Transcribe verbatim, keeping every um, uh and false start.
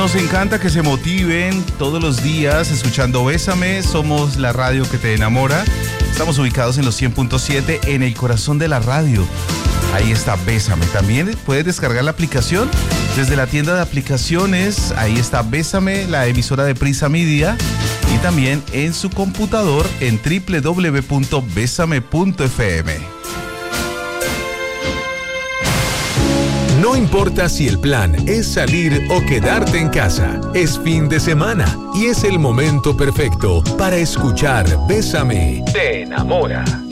Nos encanta que se motiven todos los días escuchando Bésame. Somos la radio que te enamora. Estamos ubicados en los cien punto siete en el corazón de la radio. Ahí está Bésame. También puedes descargar la aplicación desde la tienda de aplicaciones. Ahí está Bésame, la emisora de Prisa Media. Y también en su computador en doble u doble u doble u punto besame punto efe eme. No importa si el plan es salir o quedarte en casa, es fin de semana y es el momento perfecto para escuchar Bésame. Te enamora.